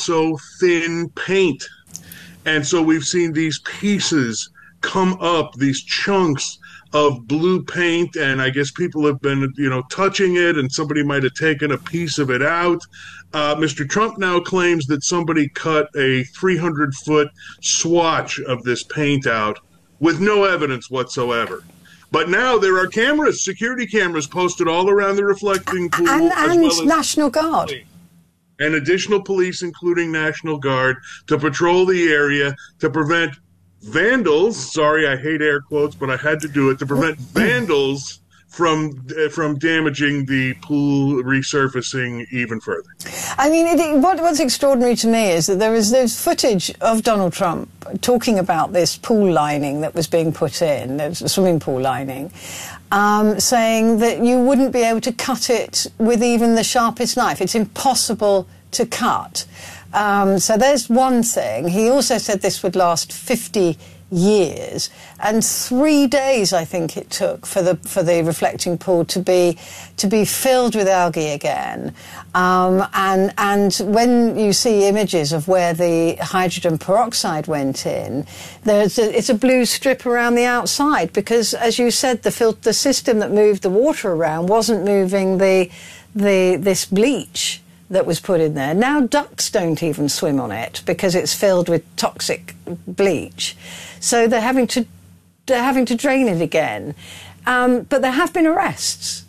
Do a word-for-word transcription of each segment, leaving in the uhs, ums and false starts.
also thin paint. And so we've seen these pieces come up, these chunks of blue paint, and I guess people have been, you know, touching it, and somebody might have taken a piece of it out. Uh, Mister Trump now claims that somebody cut a three hundred foot swatch of this paint out with no evidence whatsoever. But now there are cameras, security cameras posted all around the reflecting pool. And, as and well as National Guard. and additional police, including National Guard, to patrol the area to prevent vandals. Sorry, I hate air quotes, but I had to do it to prevent vandals from uh, from damaging the pool resurfacing even further. I mean, it, it, what, what's extraordinary to me is that there is there's footage of Donald Trump talking about this pool lining that was being put in, the swimming pool lining, um, saying that you wouldn't be able to cut it with even the sharpest knife. It's impossible to cut. Um, so there's one thing. He also said this would last fifty years, and three days I think it took for the for the reflecting pool to be to be filled with algae again. Um, and and when you see images of where the hydrogen peroxide went in, there's a, it's a blue strip around the outside because, as you said, the fil- the system that moved the water around wasn't moving the the this bleach that was put in there. Now ducks don't even swim on it because it's filled with toxic bleach. So they're having to they're having to drain it again. Um, but there have been arrests.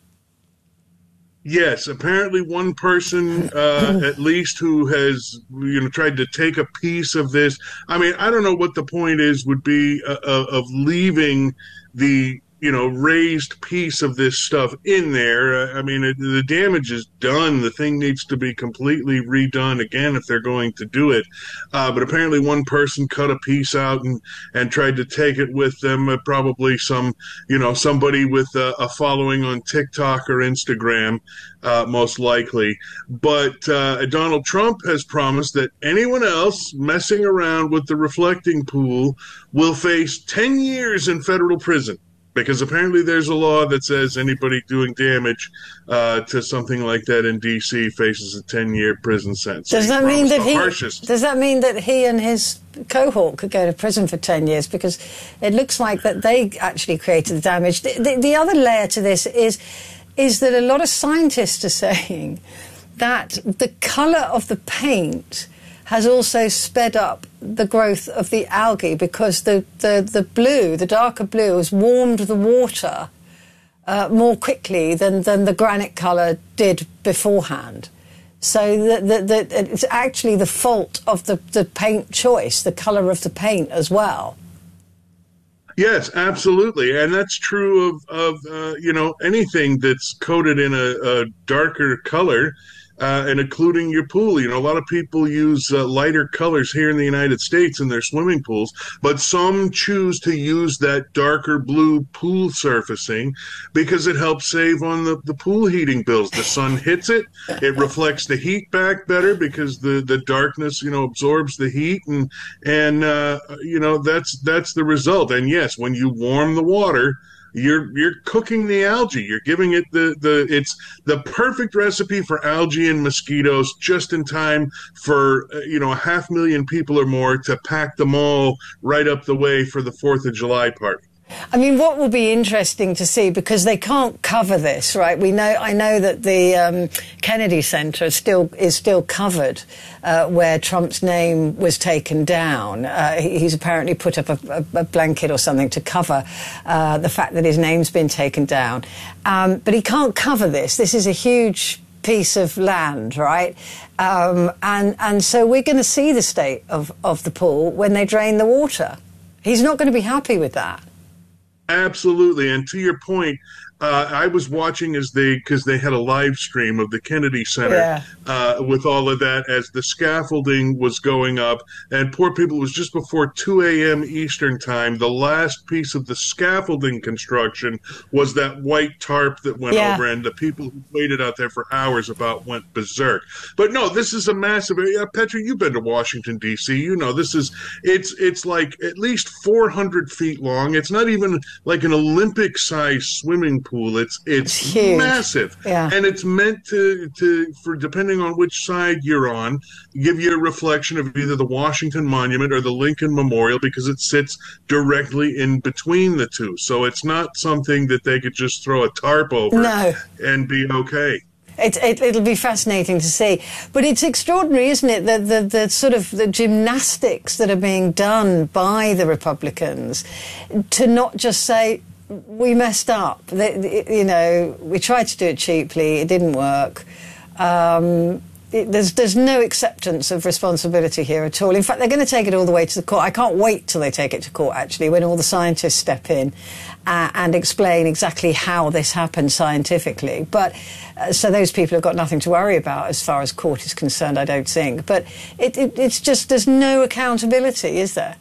Yes, apparently one person, uh, at least, who has, you know, tried to take a piece of this. I mean, I don't know what the point is would be uh, of leaving the, you know, raised piece of this stuff in there. Uh, I mean, it, the damage is done. The thing needs to be completely redone again if they're going to do it. Uh, but apparently one person cut a piece out and, and tried to take it with them. Uh, probably some, you know, somebody with a, a following on TikTok or Instagram, uh, most likely. But uh, Donald Trump has promised that anyone else messing around with the reflecting pool will face ten years in federal prison. Because apparently there's a law that says anybody doing damage uh, to something like that in D C faces a ten-year prison sentence. Does that mean that he? Harshest. Does that mean that he and his cohort could go to prison for ten years? Because it looks like that they actually created the damage. The, the, the other layer to this is is that a lot of scientists are saying that the colour of the paint has also sped up the growth of the algae because the, the, the blue, the darker blue, has warmed the water uh, more quickly than, than the granite colour did beforehand. So the, the, the, it's actually the fault of the, the paint choice, the colour of the paint as well. Yes, absolutely. And that's true of, of uh, you know, anything that's coated in a, a darker color. Uh, and including your pool. You know, a lot of people use uh, lighter colors here in the United States in their swimming pools, but some choose to use that darker blue pool surfacing because it helps save on the, the pool heating bills. The sun hits it, it reflects the heat back better because the, the darkness, you know, absorbs the heat, and, and uh, you know, that's that's the result. And yes, when you warm the water, You're you're cooking the algae. You're giving it the, the it's the perfect recipe for algae and mosquitoes, just in time for uh, you know a half million people or more to pack them all right up the way for the Fourth of July party. I mean, what will be interesting to see, because they can't cover this, right? We know, I know that the um, Kennedy Center is still is still covered, uh, where Trump's name was taken down. Uh, he's apparently put up a, a, a blanket or something to cover uh, the fact that his name's been taken down. Um, but he can't cover this. This is a huge piece of land, right? Um, and and so we're going to see the state of of the pool when they drain the water. He's not going to be happy with that. Absolutely. And to your point, uh, I was watching as they, because they had a live stream of the Kennedy Center yeah. uh, with all of that as the scaffolding was going up. And poor people, it was just before two a.m. Eastern time. The last piece of the scaffolding construction was that white tarp that went yeah. over, and the people who waited out there for hours about went berserk. But no, this is a massive area. Petra, you've been to Washington, D C. You know, this is, it's, it's like at least four hundred feet long. It's not even like an Olympic-sized swimming pool. pool. It's it's, it's massive, yeah. and it's meant to to for depending on which side you're on, give you a reflection of either the Washington Monument or the Lincoln Memorial, because it sits directly in between the two. So it's not something that they could just throw a tarp over no. and be okay. It, it, it'll be fascinating to see. But it's extraordinary, isn't it, the, the, the sort of the gymnastics that are being done by the Republicans to not just say, we messed up. They, you know, we tried to do it cheaply, it didn't work. Um, it, there's, there's no acceptance of responsibility here at all. In fact, they're going to take it all the way to the court. I can't wait till they take it to court, actually, when all the scientists step in uh, and explain exactly how this happened scientifically. But uh, so those people have got nothing to worry about as far as court is concerned, I don't think. But it, it, it's just, there's no accountability, is there?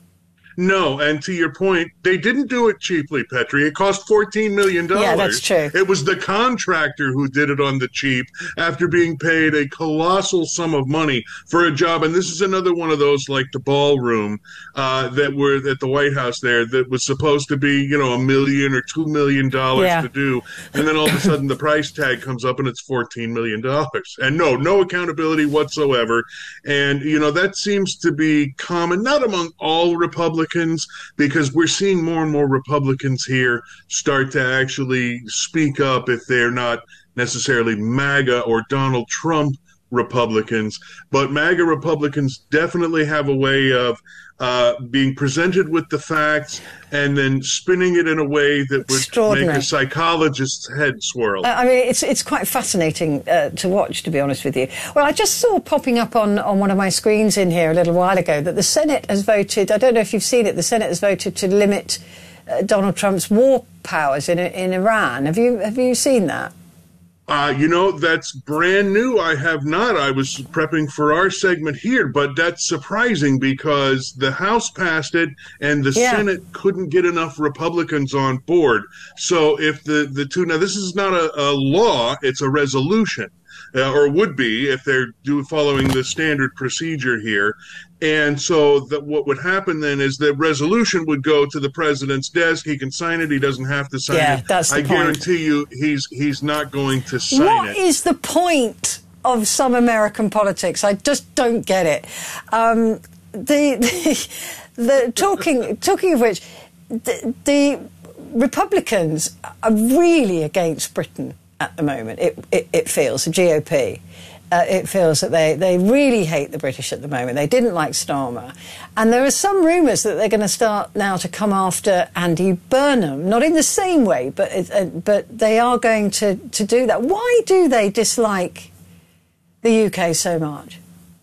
No, and to your point, they didn't do it cheaply, Petri. It cost fourteen million dollars. Yeah, that's true. It was the contractor who did it on the cheap after being paid a colossal sum of money for a job. And this is another one of those, like the ballroom uh, that were at the White House there, that was supposed to be, you know, a million or two million dollars yeah. to do. And then all of a sudden the price tag comes up and it's fourteen million dollars. And no, no accountability whatsoever. And, you know, that seems to be common, not among all Republicans, because we're seeing more and more Republicans here start to actually speak up if they're not necessarily MAGA or Donald Trump Republicans. But MAGA Republicans definitely have a way of uh, being presented with the facts and then spinning it in a way that would make a psychologist's head swirl. I mean, it's it's quite fascinating uh, to watch, to be honest with you. Well, I just saw popping up on, on one of my screens in here a little while ago that the Senate has voted, I don't know if you've seen it, the Senate has voted to limit uh, Donald Trump's war powers in in Iran. Have you have you seen that? Uh, you know, that's brand new. I have not. I was prepping for our segment here, but that's surprising because the House passed it and the yeah. Senate couldn't get enough Republicans on board. So if the, the two, now this is not a, a law, it's a resolution, uh, or would be if they're do, following the standard procedure here. And so that what would happen then is the resolution would go to the president's desk. He can sign it. He doesn't have to sign yeah, it. That's the I point. guarantee you he's he's not going to sign what it. What is the point of some American politics? I just don't get it. Um, the, the, the talking talking of which, the, the Republicans are really against Britain at the moment. It, it, it feels, the G O P. Uh, it feels that they, they really hate the British at the moment. They didn't like Starmer. And there are some rumours that they're going to start now to come after Andy Burnham. Not in the same way, but it, uh, but they are going to, to do that. Why do they dislike the U K so much?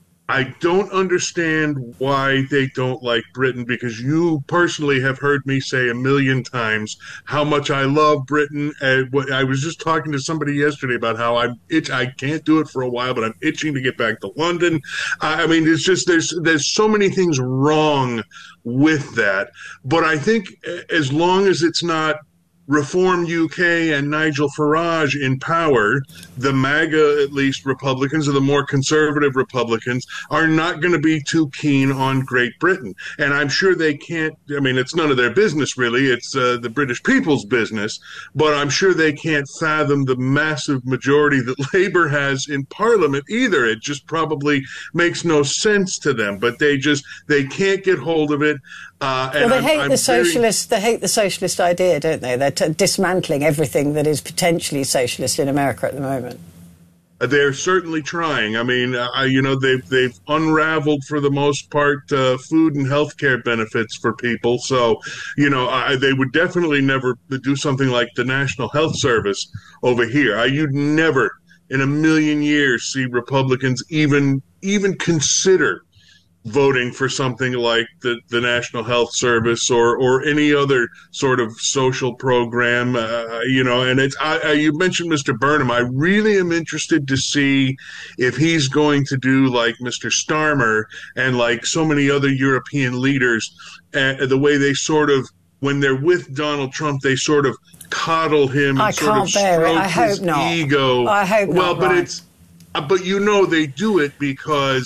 I don't understand why they don't like Britain, because you personally have heard me say a million times how much I love Britain. And I was just talking to somebody yesterday about how I'm itch. I can't do it for a while, but I'm itching to get back to London. I mean, it's just there's there's so many things wrong with that. But I think as long as it's not Reform U K and Nigel Farage in power, the MAGA, at least, Republicans, or the more conservative Republicans, are not going to be too keen on Great Britain. And I'm sure they can't, I mean, it's none of their business, really. It's uh, the British people's business. But I'm sure they can't fathom the massive majority that Labour has in Parliament either. It just probably makes no sense to them. But they just, they can't get hold of it. Uh, well, they I'm, hate I'm the very... socialist. They hate the socialist idea, don't they? They're t- dismantling everything that is potentially socialist in America at the moment. They're certainly trying. I mean, uh, you know, they've they've unraveled for the most part uh, food and healthcare benefits for people. So, you know, I, they would definitely never do something like the National Health Service over here. I, you'd never, in a million years, see Republicans even even consider voting for something like the, the National Health Service or, or any other sort of social program, uh, you know, and it's, I, I, you mentioned Mister Burnham. I really am interested to see if he's going to do like Mister Starmer and like so many other European leaders, uh, the way they sort of, when they're with Donald Trump, they sort of coddle him and I sort can't of bear stroke it. I hope his not. ego. I hope well, not. but right. it's, uh, but you know, they do it because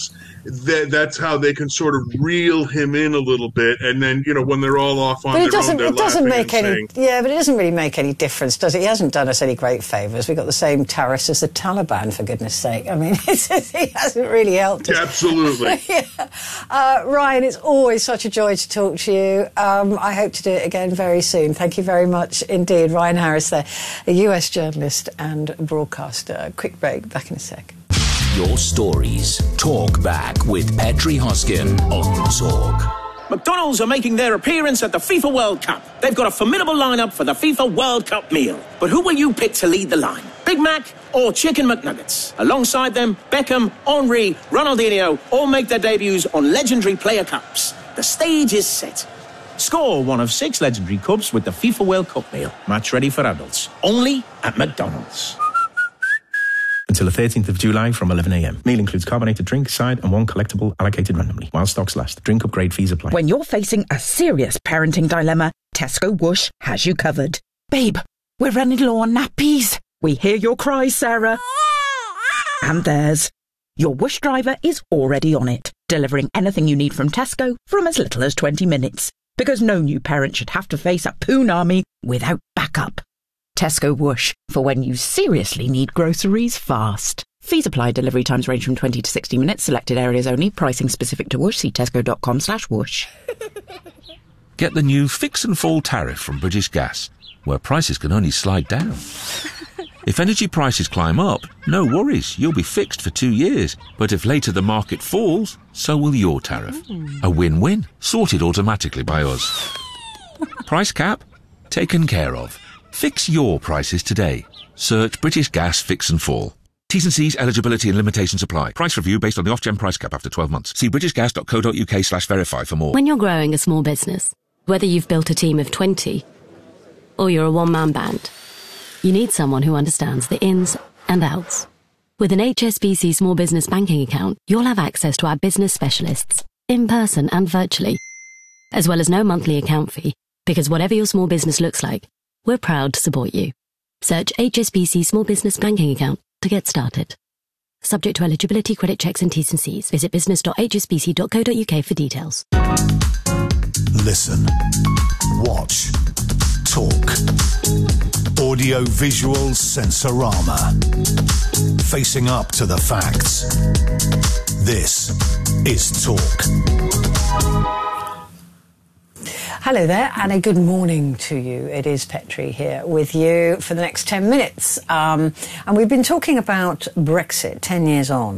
that that's how they can sort of reel him in a little bit, and then you know when they're all off on but it their doesn't, own, they're it doesn't laughing make and any. saying, Yeah, but it doesn't really make any difference, does it? He hasn't done us any great favours. We've got the same tariffs as the Taliban, for goodness sake. I mean, it's, he hasn't really helped us. absolutely. yeah. uh, Ryan, it's always such a joy to talk to you. Um, I hope to do it again very soon. Thank you very much indeed. Ryan Harris there, a U S journalist and broadcaster. Quick break, back in a sec. Your stories. Talk back with Petri Hoskin on Talk. McDonald's are making their appearance at the FIFA World Cup. They've got a formidable lineup for the FIFA World Cup meal. But who will you pick to lead the line? Big Mac or Chicken McNuggets? Alongside them, Beckham, Henry, Ronaldinho all make their debuts on legendary player cups. The stage is set. Score one of six legendary cups with the FIFA World Cup meal. Match ready for adults. Only at McDonald's. Until the thirteenth of July from eleven a m. Meal includes carbonated drink, side and one collectible allocated randomly. While stocks last. Drink upgrade fees apply. When you're facing a serious parenting dilemma, Tesco Whoosh has you covered. Babe, we're running low on nappies. We hear your cries, Sarah. And theirs. Your Whoosh driver is already on it, delivering anything you need from Tesco from as little as twenty minutes. Because no new parent should have to face a poon army without backup. Tesco Whoosh, for when you seriously need groceries fast. Fees apply. Delivery times range from twenty to sixty minutes. Selected areas only. Pricing specific to Whoosh. See tesco.com slash whoosh. Get the new Fix and Fall tariff from British Gas, where prices can only slide down. If energy prices climb up, no worries, you'll be fixed for two years. But if later the market falls, so will your tariff. A win-win, sorted automatically by us. Price cap? Taken care of. Fix your prices today. Search British Gas Fix and Fall. T's and C's, eligibility and limitations apply. Price review based on the off-gen price cap after twelve months. See britishgas.co.uk slash verify for more. When you're growing a small business, whether you've built a team of twenty or you're a one-man band, you need someone who understands the ins and outs. With an H S B C small business banking account, you'll have access to our business specialists, in person and virtually, as well as no monthly account fee, because whatever your small business looks like, we're proud to support you. Search H S B C Small Business Banking Account to get started. Subject to eligibility, credit checks and T's and C's. Visit business dot h s b c dot co dot u k for details. Listen. Watch. Talk. Audio-visual Sensorama. Facing up to the facts. This is Talk. Hello there, and a good morning to you. It is Petri here with you for the next ten minutes. Um, and we've been talking about Brexit ten years on.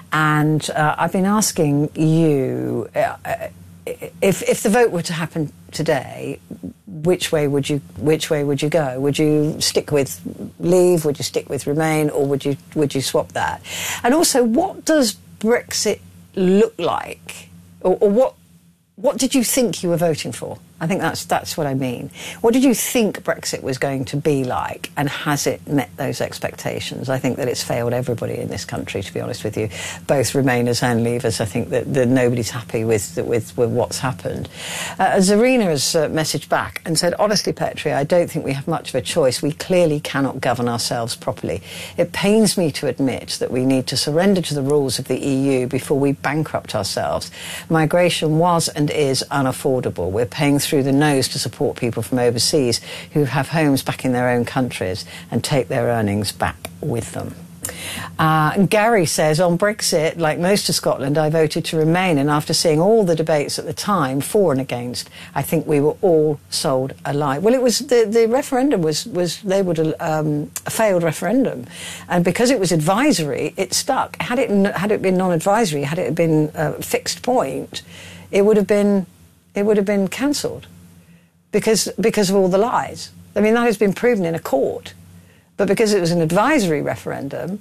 And uh, I've been asking you, uh, if, if the vote were to happen today, which way would you which way would you go? Would you stick with leave? Would you stick with remain? Or would you would you swap that? And also, what does Brexit look like? Or, or what what did you think you were voting for? I think that's that's what I mean. What did you think Brexit was going to be like, and has it met those expectations? I think that it's failed everybody in this country, to be honest with you, both Remainers and Leavers. I think that, that nobody's happy with, with with what's happened. Uh, Zarina has uh, messaged back and said, honestly, Petri, I don't think we have much of a choice. We clearly cannot govern ourselves properly. It pains me to admit that we need to surrender to the rules of the E U before we bankrupt ourselves. Migration was and is unaffordable. We're paying through the nose to support people from overseas who have homes back in their own countries and take their earnings back with them. Uh, Gary says, on Brexit, like most of Scotland, I voted to remain, and after seeing all the debates at the time, for and against, I think we were all sold a lie. Well, it was the, the referendum was, was labelled a, um, a failed referendum, and because it was advisory, it stuck. Had it, had it been non-advisory, had it been a fixed point, it would have been it would have been cancelled because because of all the lies. I mean, that has been proven in a court. But because it was an advisory referendum,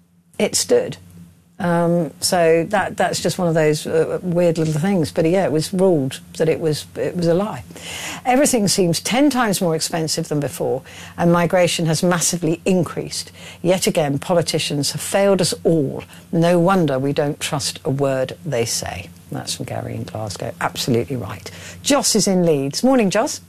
it stood. Um, so that that's just one of those uh, weird little things. But yeah, it was ruled that it was it was a lie. Everything seems ten times more expensive than before, and migration has massively increased. Yet again, politicians have failed us all. No wonder we don't trust a word they say. That's from Gary in Glasgow. Absolutely right. Joss is in Leeds. Morning, Joss.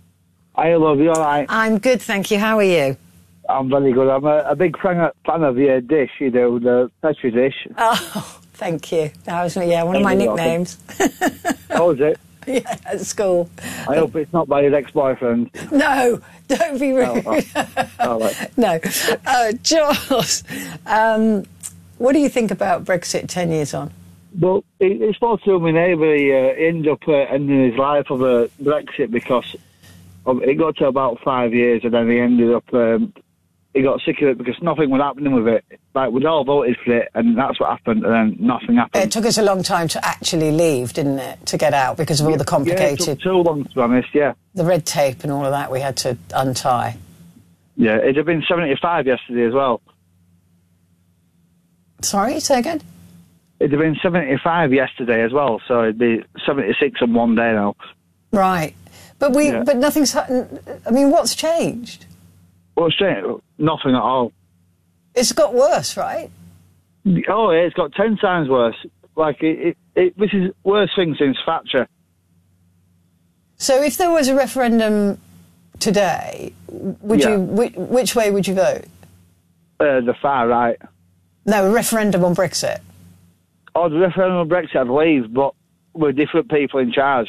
Hi, love you. All right. I'm good, thank you. How are you? I'm very good. I'm a, a big fan of, fan of your dish, you know, the Petri dish. Oh, Thank you. That was, yeah, one of my You're nicknames. Oh, is it? Yeah, at school. I hope it's not by his ex-boyfriend. No, don't be rude. Oh, oh. Oh, right. No. Uh, Jules, um, what do you think about Brexit ten years on? Well, he, he spoke to my neighbour. He uh, ended up uh, ending his life over Brexit because of, it got to about five years and then he ended up... Um, he got sick of it because nothing was happening with it. Like, we'd all voted for it, and that's what happened, and then nothing happened. It took us a long time to actually leave, didn't it, to get out because of all the complicated... Yeah, it took too long, to be honest, yeah. The red tape and all of that we had to untie. Yeah, it'd have been seventy-five yesterday as well. Sorry, say again? It'd have been seventy-five yesterday as well, so it'd be seventy-six on one day now. Right. But we, Yeah. but nothing's... I mean, what's changed? Well, straight, nothing at all. It's got worse, right? Oh, yeah, it's got ten times worse. Like, it, it, it, this is worst thing since Thatcher. So if there was a referendum today, would Yeah. you... Which, which way would you vote? Uh, the far right. No, a referendum on Brexit. Oh, the referendum on Brexit, I'd leave, but with different people in charge.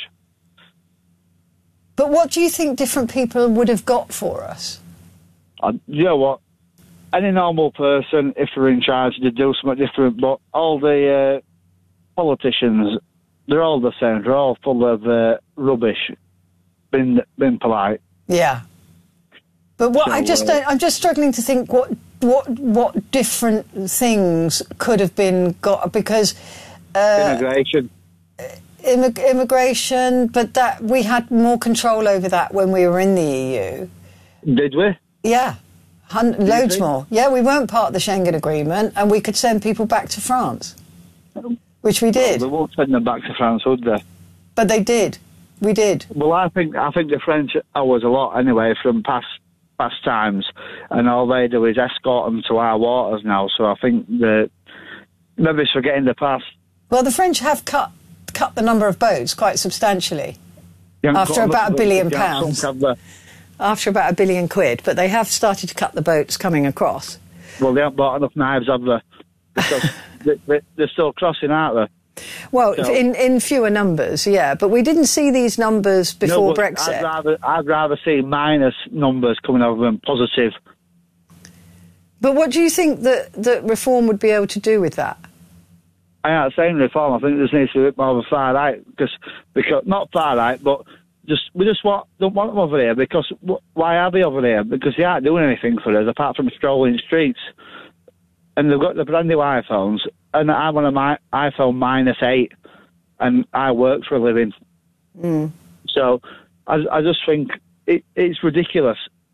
But what do you think different people would have got for us? I, you know what? Any normal person, if they're in charge, they'd do something different. But all the uh, politicians, they're all the same. They're all full of uh, rubbish. Been been polite. Yeah. But what So, I just uh, don't, I'm just struggling to think what what what different things could have been got because uh, Immigration. immig- immigration. But that we had more control over that when we were in the E U. Did we? Yeah, Hun- loads think? more. Yeah, we weren't part of the Schengen Agreement, and we could send people back to France, which we did. They won't send them back to France, would they? But they did. We did. Well, I think I think the French owe us a lot anyway from past past times, and all they do is escort them to our waters now. So I think that maybe it's forgetting the past. Well, the French have cut cut the number of boats quite substantially You haven't after got about a enough- billion you haven't pounds. have the- After about a billion quid, but they have started to cut the boats coming across. Well, they haven't bought enough knives, have they? Because they, they, they're still crossing, aren't they? Well, So- in, in fewer numbers, yeah, but we didn't see these numbers before no, but Brexit. I'd rather, I'd rather see minus numbers coming over than positive. But what do you think that, that reform would be able to do with that? I ain't saying reform. I think there needs to be a bit more of a far right, because, because not far right, but just we just want, don't want them over here, because wh- why are they over here? Because they aren't doing anything for us apart from strolling streets. And they've got the brand new iPhones, and I'm on a my iPhone minus eight, and I work for a living. Mm. So I, I just think it, it's ridiculous.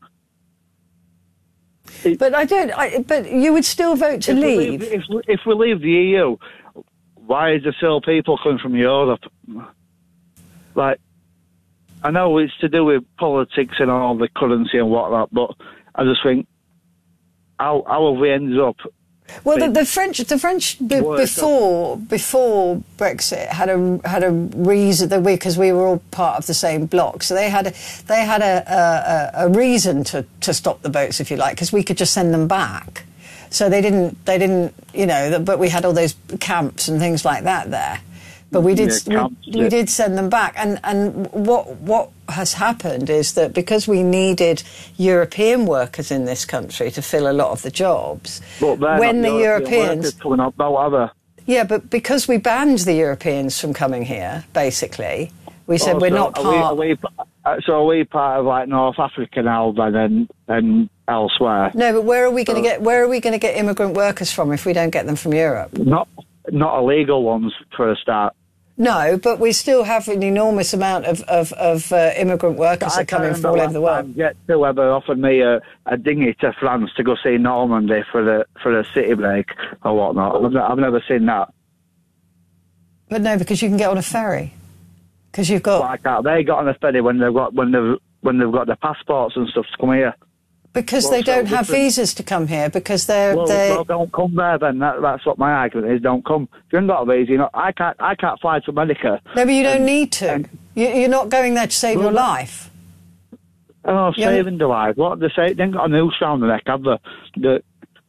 It, But I don't. I, but you would still vote to if leave. We leave if, we, if we leave the E U, why is there still people coming from Europe? Like, I know it's to do with politics and all the currency and whatnot, but I just think how, how have we ended up? Well, the, the French, the French b- Worse. before before Brexit had a had a reason that we because we were all part of the same bloc, so they had a, they had a, a, a reason to, to stop the boats, if you like, because we could just send them back. So they didn't they didn't you know, but we had all those camps and things like that there. But we did Yeah, camps, we, we yeah. did send them back, and and what what has happened is that because we needed European workers in this country to fill a lot of the jobs, But they're when not the European Europeans workers coming up, no other. yeah, but because we banned the Europeans from coming here, basically, we said Oh, we're so not are part. we, are we, uh, so are we part of like North Africa now then, and and elsewhere? No, but where are we going to So- get where are we going to get immigrant workers from if we don't get them from Europe? Not not illegal ones for a start. No, but we still have an enormous amount of of, of uh, immigrant workers that come in from all over the world. Yet whoever offered me a, a dinghy to France to go see Normandy for the for a city break or whatnot. I've, ne- I've never seen that. But no, because you can get on a ferry. Because you've got Why can't they got on a ferry when they've got when they've when they've got their passports and stuff to come here? because Well, they so don't have different. visas to come here because they're Well, they well, don't come there then. That, that's what my argument is. Don't come. If you haven't got a visa, you know, I can't I can't fly to America. no, but you don't and- need to. and- You, you're not going there to save Well, your life. Oh, Yeah. saving the life. What they say? They ain't got a noose round the neck, have they? The,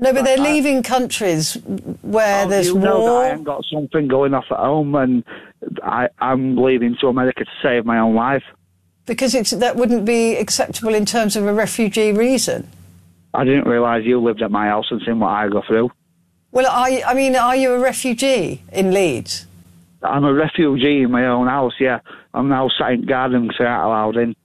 No, but they're I, leaving countries where oh, there's you war. know that I haven't got something going off at home, and I, I'm leaving to America to save my own life. Because it's, that wouldn't be acceptable in terms of a refugee reason. I didn't realise you lived at my house and seen what I go through. Well, are you, I mean, are you a refugee in Leeds? I'm a refugee in my own house, yeah. I'm now sat in garden because I ain't allowed in.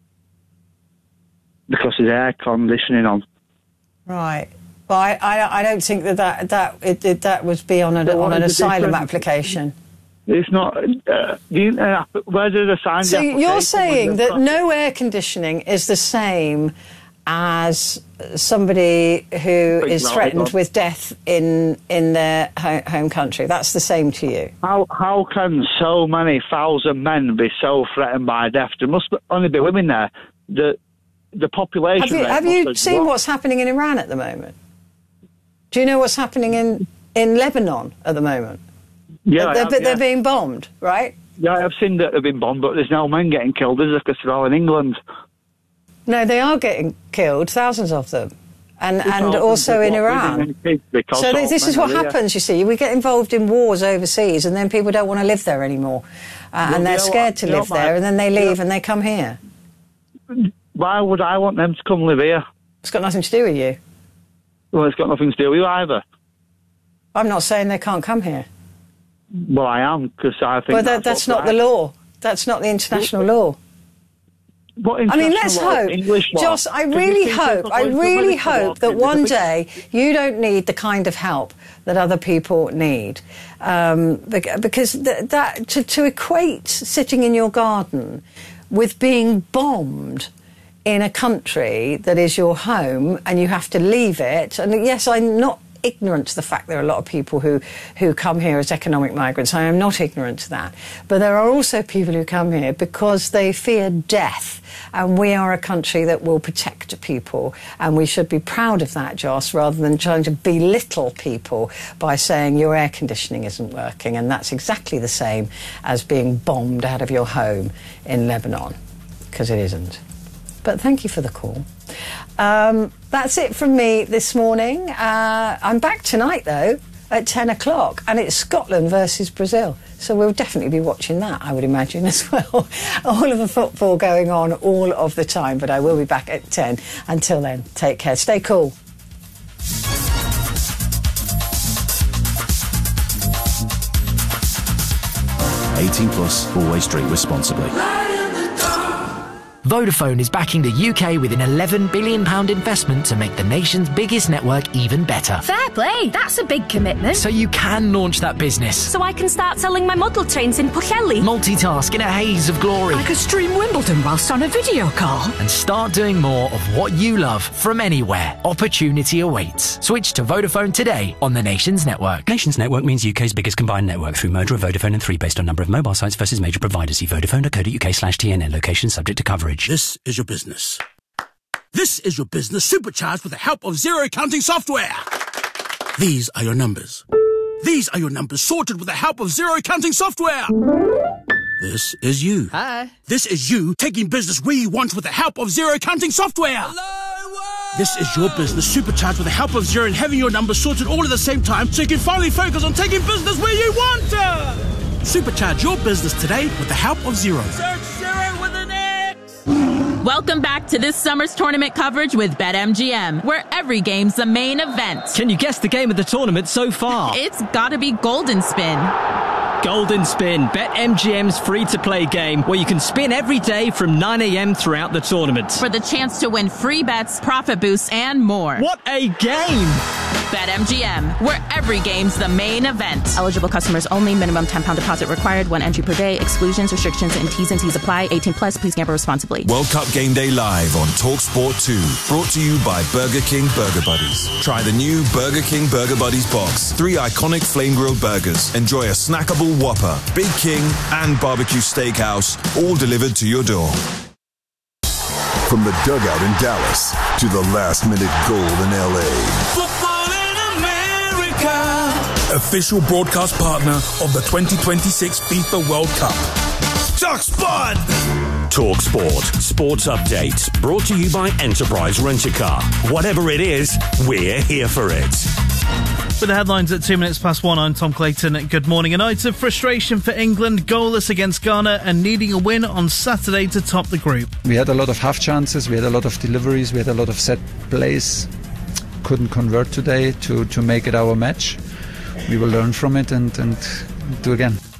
Because there's air conditioning on. Right. Well, I, I, I don't think that that, that, it, it, that would be on, a, on an asylum application. It's not. Uh, you, uh, where did the sign? So you're saying that no air conditioning is the same as somebody who is threatened with death in in their ho- home country. That's the same to you. How how can so many thousand men be so threatened by death? There must only be women there. The the population. Have you, have you seen dropped. what's happening in Iran at the moment? Do you know what's happening in, in Lebanon at the moment? Yeah, they're, have, they're yeah. being bombed, right? Yeah, I've seen that they've been bombed, but there's no men getting killed, is there? Because they're all in England. No, they are getting killed, thousands of them, and it's and also in Iran. So this, this is what happens, you see. We get involved in wars overseas, and then people don't want to live there anymore, uh, well, and they're scared to live there, and then they leave yeah. and they come here. Why would I want them to come live here? It's got nothing to do with you. Well, it's got nothing to do with you either. I'm not saying they can't come here. Well, I am, because I think Well, that, that's, that's not right. the law. That's not the international law. What I mean, let's law? hope, English law. Joss, I really hope, I really hope that one day you don't need the kind of help that other people need. Um, because th- that to, to equate sitting in your garden with being bombed in a country that is your home and you have to leave it, and yes, I'm not ignorant to the fact there are a lot of people who, who come here as economic migrants. I am not ignorant to that. But there are also people who come here because they fear death. And we are a country that will protect people. And we should be proud of that, Joss, rather than trying to belittle people by saying your air conditioning isn't working. And that's exactly the same as being bombed out of your home in Lebanon, because it isn't. But thank you for the call. Um, that's it from me this morning. Uh, I'm back tonight, though, at ten o'clock, and it's Scotland versus Brazil. So we'll definitely be watching that, I would imagine, as well. All of the football going on all of the time, but I will be back at ten. Until then, take care. Stay cool. eighteen plus, always drink responsibly. Vodafone is backing the U K with an eleven billion pounds investment to make the nation's biggest network even better. Fair play, that's a big commitment. So you can launch that business. So I can start selling my model trains in Pwllheli. Multitask in a haze of glory. I could stream Wimbledon whilst on a video call. And start doing more of what you love from anywhere. Opportunity awaits. Switch to Vodafone today on the Nations Network. Nations Network means U K's biggest combined network through merger of Vodafone and three based on number of mobile sites versus major providers. See vodafone dot co dot uk slash T N N. Location subject to coverage. This is your business. This is your business supercharged with the help of zero counting software. These are your numbers. These are your numbers sorted with the help of zero counting software. This is you. Hi. This is you taking business where you want with the help of zero counting software. Hello. This is your business supercharged with the help of zero and having your numbers sorted all at the same time so you can finally focus on taking business where you want to. Supercharge your business today with the help of Zero. Search Zero with an X. Welcome back to this summer's tournament coverage with BetMGM, where every game's the main event. Can you guess the game of the tournament so far? It's gotta be Golden Spin. Golden Spin, BetMGM's free-to-play game where you can spin every day from nine a.m. throughout the tournament. For the chance to win free bets, profit boosts, and more. What a game! BetMGM, where every game's the main event. Eligible customers only. Minimum ten pounds deposit required. One entry per day. Exclusions, restrictions, and T's and T's apply. eighteen plus. Please gamble responsibly. World Cup Game Day live on TalkSport two. Brought to you by Burger King Burger Buddies. Try the new Burger King Burger Buddies box. Three iconic flame-grilled burgers. Enjoy a snackable Whopper, Big King, and barbecue steakhouse, all delivered to your door. From the dugout in Dallas to the last-minute goal in L A. Football in America. Official broadcast partner of the twenty twenty-six FIFA World Cup. TalkSport. Talk Sport. Sports updates brought to you by Enterprise Rent-A-Car. Whatever it is, we're here for it. With the headlines at two minutes past one, I'm Tom Clayton. Good morning. A night of frustration for England, goalless against Ghana and needing a win on Saturday to top the group. We had a lot of half chances, we had a lot of deliveries, we had a lot of set plays. Couldn't convert today to, to make it our match. We will learn from it and, and do again.